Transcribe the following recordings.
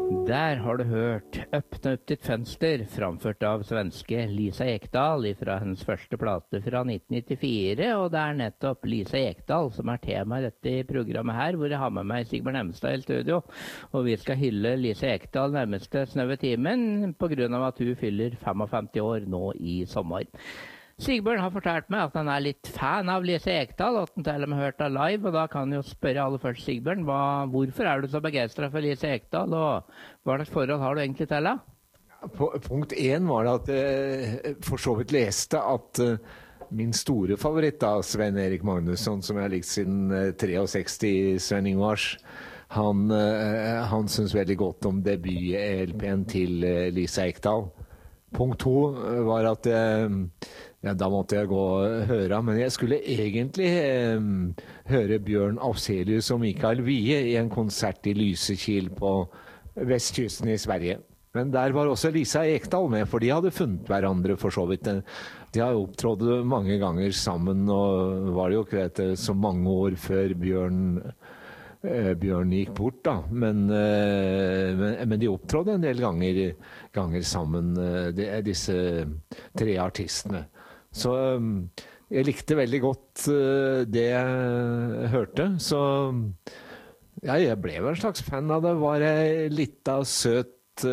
Der har du hørt «Öppna upp ditt fönster», framført av svenske Lisa Ekdahl fra hennes første plate fra 1994, og det er nettopp Lisa Ekdahl som er tema i dette programmet her, hvor jeg har med meg Sigbjørn Hemstad i studio, og vi skal hylle Lisa Ekdahl nærmeste snaue timen på grunn av at hun fyller 55 år nå i sommer. Sigbjørn har fortalt meg at han er litt fan av Lisa Ekdahl, og at han til og med hørt henne live, og da kan jeg jo spørre aller først, Sigbjørn, hvorfor er du så begeistret for Lisa Ekdahl, og hva slags forhold har du egentlig til henne? Punkt 1 var det at jeg for så vidt leste at min store favoritt da, Sven Erik Magnusson, som jeg har likt siden 63, Sven Ingvars, han synes veldig godt om debut-LP'en til Lisa Ekdahl. Punkt 2 var at da måtte jeg gå og høre, men jeg skulle egentlig høre Bjørn Afzelius og Mikael Wiehe i en konsert i Lysekil på vestkysten i Sverige. Men der var også Lisa Ekdahl med, for de hadde funnet hverandre for så vidt. De har opptrådt mange ganger sammen, og var det jo ikke så mange år før Bjørn gikk bort da, men de opptrådte en del ganger sammen, disse tre artistene. Så jeg likte veldig godt det jeg hørte, så ja, jeg ble vel en slags fan av det. Var ei lita søt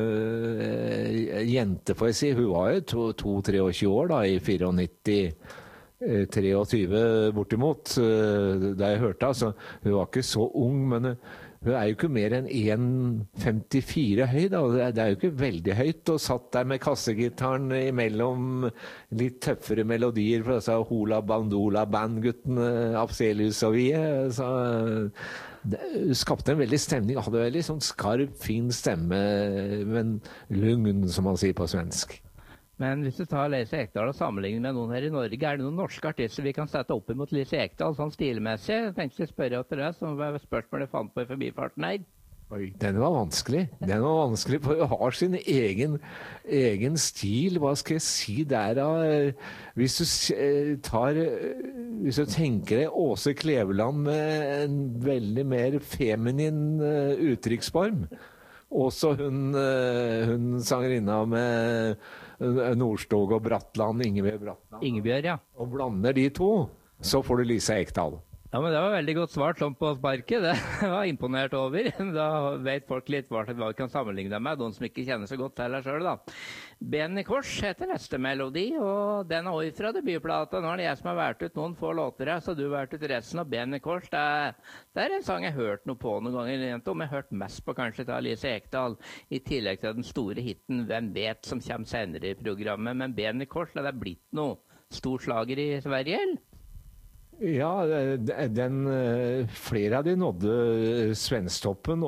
jente, får jeg si. Hun var jo 22-23 år da, i 94, 23 bortimot, da jeg hørte, altså. Hun var ikke så ung, men hun er jo ikke mer enn 1,54 høy, da. Det er jo ikke veldig høyt, og satt der med kassegitaren imellom litt tøffere melodier fra disse Hoola Bandoola bandguttene, Afzelius og Wiehe. Så det skapte en veldig stemning, hadde veldig sånn skarp, fin stemme, men lugn, som man sier på svensk. Men hvis du tar Lisa Ekdahl og sammenligner med noen her i Norge, er det noen norske artister vi kan sette opp imot Lisa Ekdahl, sånn stilmessig? Jeg tenkte å spørre etter det, som var spørsmålet jeg fant på i forbifarten her. Oi, den var vanskelig. For hun har sin egen stil, hva skal jeg si der da? Hvis du tenker deg Åse Kleveland med en veldig mer feminin uttrykksform, også hun sangerinna med Nordstoga og Bratland, Ingebjørg Bratland. Ingebjørg, ja. Og blander de to, så får du Lisa Ekdahl. Ja, men det var veldig godt svart sånn på sparket. Det var imponert over. Da vet folk litt hva de kan sammenligne deg med, de som ikke kjenner så godt til deg selv da. Ben i kors heter neste melodi, og den er også fra debutplata. Nå er det jeg som har vært ut noen få låter her, så du har vært ut resten av Ben i kors. Det er en sang jeg har hørt noe på noen ganger, om jeg har hørt mest på kanskje til Lisa Ekdahl, i tillegg til den store hitten Hvem vet, som kommer senere i programmet. Men Ben i kors, det er blitt noe stor slager i Sverige, eller? Ja, flere av de nådde svensktoppen,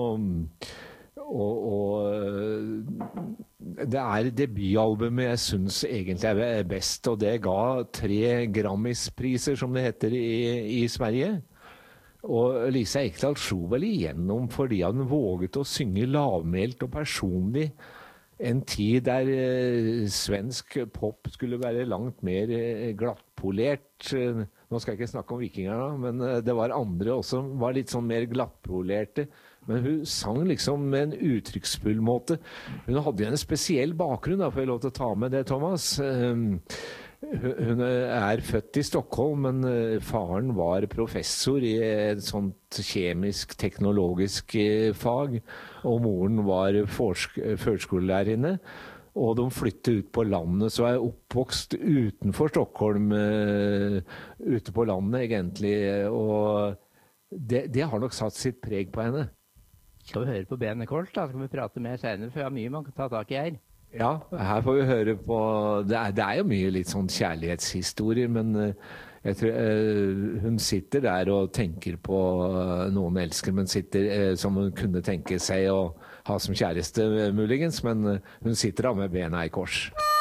og det er debutalbumet jeg synes egentlig er best, og det ga 3 Grammis-priser, som det heter i Sverige. Og Lisa Ekdahl slo vel igjennom fordi han våget å synge lavmælt og personlig. En tid der svensk pop skulle være langt mer glattpolert. Nå skal jeg ikke snakke om vikingerne, men det var andre også som var litt sånn mer glattpolerte. Men hun sang liksom med en uttrykksfull måte. Hun hadde en spesiell bakgrunn, da, får jeg lov til å ta med det, Thomas. Hun er født i Stockholm, men faren var professor i et sånt kjemisk-teknologisk fag, og moren var førskolelærerinne. Og de flyttet ut på landet, så er jeg oppvokst utenfor Stockholm, ute på landet egentlig, og det har nok satt sitt preg på henne. Skal vi høre på Ben i kors da, skal vi prate mer senere, for jeg har mye man kan ta tak i her. Ja, her får vi høre på, det er jo mye litt sånn kjærlighetshistorier, men jeg tror hun sitter der og tenker på noen elsker, men sitter som hun kunne tenke seg å ha som kjæreste muligens, men hun sitter da med bena i kors.